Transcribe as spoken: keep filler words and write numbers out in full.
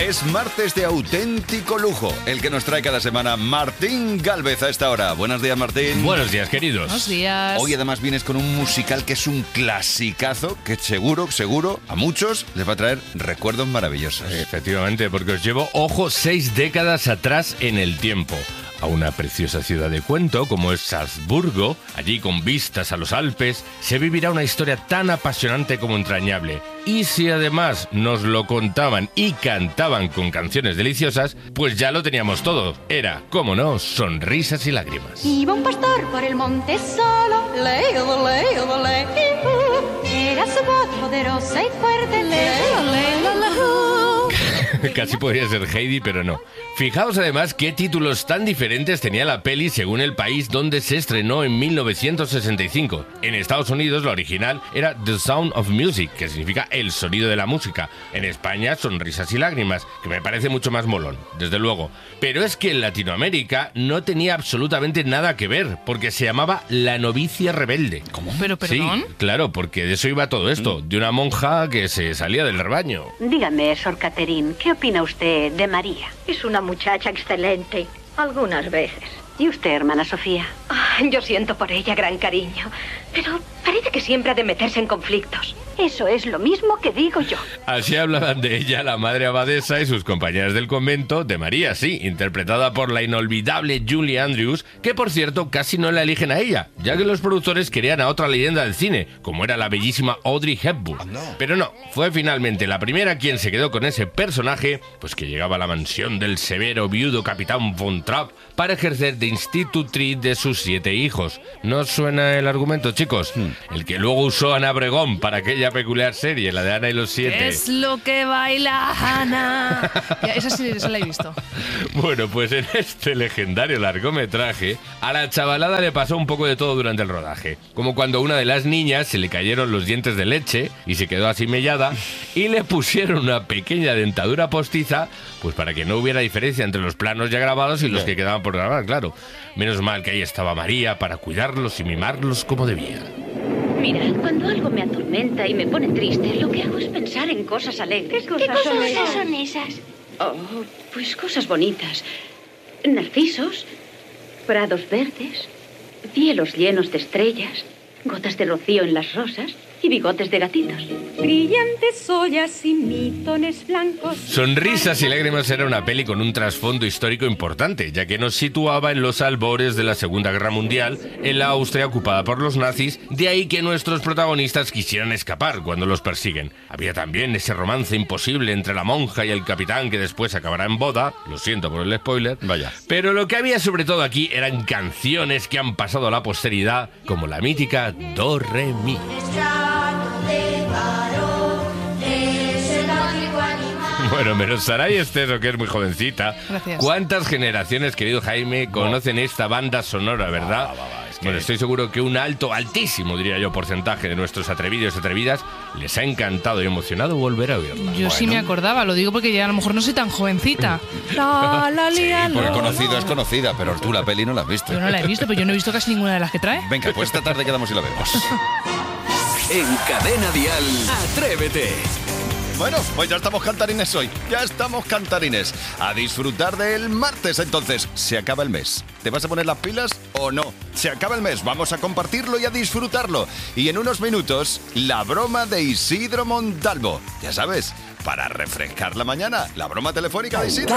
Es martes de auténtico lujo, el que nos trae cada semana Martín Gálvez a esta hora. Buenos días, Martín. Buenos días, queridos. Buenos días. Hoy además vienes con un musical que es un clasicazo que seguro, seguro, a muchos les va a traer recuerdos maravillosos. Efectivamente, porque os llevo, ojo, seis décadas atrás en el tiempo. A una preciosa ciudad de cuento como es Salzburgo, allí con vistas a los Alpes, se vivirá una historia tan apasionante como entrañable. Y si además nos lo contaban y cantaban con canciones deliciosas, pues ya lo teníamos todo. Era, cómo no, sonrisas y lágrimas. Iba un pastor por el monte solo, le, le, le, le, era su voz poderosa y fuerte, le, le, le, le. Casi podría ser Heidi, pero no. Fijaos además qué títulos tan diferentes tenía la peli según el país donde se estrenó en mil novecientos sesenta y cinco. En Estados Unidos la original era The Sound of Music, que significa el sonido de la música. En España, Sonrisas y lágrimas, que me parece mucho más molón, desde luego. Pero es que en Latinoamérica no tenía absolutamente nada que ver, porque se llamaba La novicia rebelde. ¿Cómo? ¿Pero perdón? Sí, claro, porque de eso iba todo esto, de una monja que se salía del rebaño. Dígame, Sor Catherine, ¿qué opina usted de María? Es una muchacha excelente, algunas veces. ¿Y usted, hermana Sofía? Ah, yo siento por ella gran cariño, pero parece que siempre ha de meterse en conflictos. Eso es lo mismo que digo yo. Así hablaban de ella la madre abadesa y sus compañeras del convento, de María, sí, interpretada por la inolvidable Julie Andrews, que por cierto casi no la eligen a ella, ya que los productores querían a otra leyenda del cine, como era la bellísima Audrey Hepburn. No. Pero no, fue finalmente la primera quien se quedó con ese personaje, pues que llegaba a la mansión del severo viudo capitán Von Trapp para ejercer de institutriz de sus siete hijos. ¿No os suena el argumento, chicos? Hmm. El que luego usó Ana Obregón para aquella peculiar serie, la de Ana y los siete. Es lo que baila Ana. Ya, esa sí, esa la he visto. Bueno, pues en este legendario largometraje, a la chavalada le pasó un poco de todo durante el rodaje. Como cuando a una de las niñas se le cayeron los dientes de leche y se quedó así mellada, y le pusieron una pequeña dentadura postiza, pues para que no hubiera diferencia entre los planos ya grabados y los que quedaban por grabar, claro. Menos mal que ahí estaba María para cuidarlos y mimarlos como debía. Mira, cuando algo me atormenta y me pone triste, lo que hago es pensar en cosas alegres. ¿Qué cosas, ¿Qué cosas son, esas? son esas? Oh, pues cosas bonitas. Narcisos, prados verdes, cielos llenos de estrellas, gotas de rocío en las rosas y bigotes de gatitos. Brillantes ollas y mitones blancos. Sonrisas y lágrimas era una peli con un trasfondo histórico importante, ya que nos situaba en los albores de la Segunda Guerra Mundial, en la Austria ocupada por los nazis, de ahí que nuestros protagonistas quisieran escapar cuando los persiguen. Había también ese romance imposible entre la monja y el capitán que después acabará en boda, lo siento por el spoiler, vaya. Pero lo que había sobre todo aquí eran canciones que han pasado a la posteridad, como la mítica Do Re Mi. Bueno, menos Saray Esteso, que es muy jovencita. Gracias. ¿Cuántas generaciones, querido Jaime, conocen esta banda sonora, verdad? Va, va, va, es que... Bueno, estoy seguro que un alto, altísimo, diría yo, porcentaje de nuestros atrevidos y atrevidas les ha encantado y emocionado volver a oírla. Yo bueno. sí me acordaba, lo digo porque ya a lo mejor no soy tan jovencita. La, la, sí, lia, porque lo, conocido no. es conocida, pero tú la peli no la has visto. Yo no la he visto, pero yo no he visto casi ninguna de las que trae. Venga, pues esta tarde quedamos y la vemos. En Cadena Dial, Atrévete. Bueno, pues ya estamos cantarines hoy, ya estamos cantarines. A disfrutar del martes entonces, se acaba el mes. ¿Te vas a poner las pilas o no? Se acaba el mes, vamos a compartirlo y a disfrutarlo. Y en unos minutos, la broma de Isidro Montalvo. Ya sabes, para refrescar la mañana, la broma telefónica de Isidro.